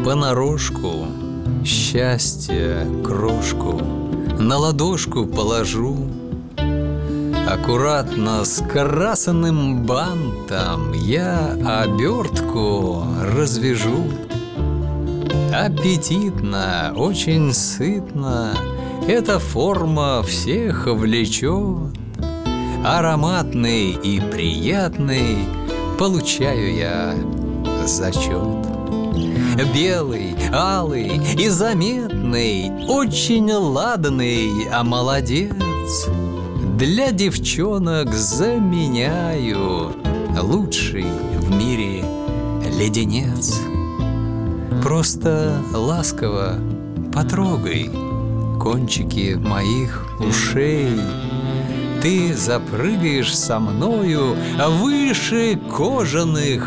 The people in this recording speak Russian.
понарошку счастья крошку на ладошку положу, аккуратно с красным бантом я обертку развяжу. Аппетитно, очень сытно эта форма всех влечет. Ароматный и приятный получаю я зачет. Белый, алый и заметный, очень ладный, а молодец. Для девчонок заменяю лучший в мире леденец. Просто ласково потрогай кончики моих ушей. Ты запрыгаешь со мною выше кожаных